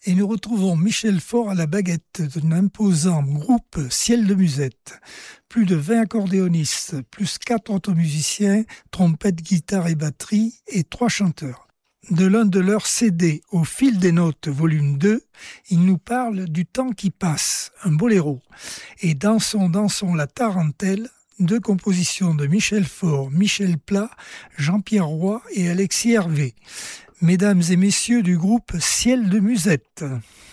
Et nous retrouvons Michel Faure à la baguette d'un imposant groupe Ciel de Musette. Plus de 20 accordéonistes, plus 4 automusiciens, trompettes, guitare et batterie, et 3 chanteurs. De l'un de leurs CD, Au fil des notes, volume 2, il nous parle du temps qui passe, un boléro. Et Dansons, dansons la tarentelle, 2 compositions de Michel Faure, Michel Plat, Jean-Pierre Roy et Alexis Hervé. Mesdames et messieurs du groupe Ciel de Musette.